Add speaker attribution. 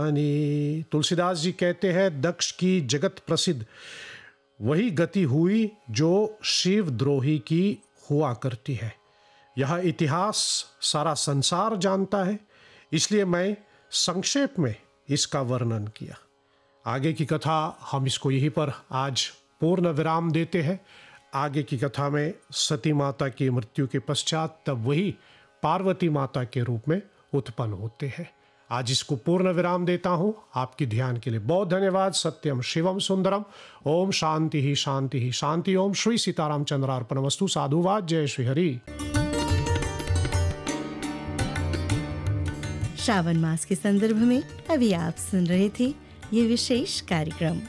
Speaker 1: जानी। तुलसीदास जी कहते हैं, दक्ष की जगत प्रसिद्ध वही गति हुई जो शिवद्रोही की हुआ करती है। यह इतिहास सारा संसार जानता है, इसलिए मैं संक्षेप में इसका वर्णन किया। आगे की कथा हम इसको यहीं पर आज पूर्ण विराम देते हैं। आगे की कथा में सती माता की मृत्यु के पश्चात तब वही पार्वती माता के रूप में उत्पन्न होते हैं। आज इसको पूर्ण विराम देता हूँ। आपके ध्यान के लिए बहुत धन्यवाद। सत्यम शिवम सुंदरम। ओम शांति ही शांति ही शांति। ओम श्री सीताराम चंद्रार्पणमस्तु। साधुवाद। जय श्री हरि।
Speaker 2: श्रावण मास के संदर्भ में अभी आप सुन रहे थे ये विशेष कार्यक्रम।